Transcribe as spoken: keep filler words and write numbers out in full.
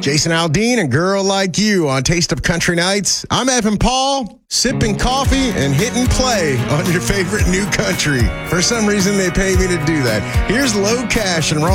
Jason Aldean and Girl Like You on Taste of Country Nights. I'm Evan Paul, sipping coffee and hitting play on your favorite new country. For some reason, they pay me to do that. Here's Low Cash and Ron.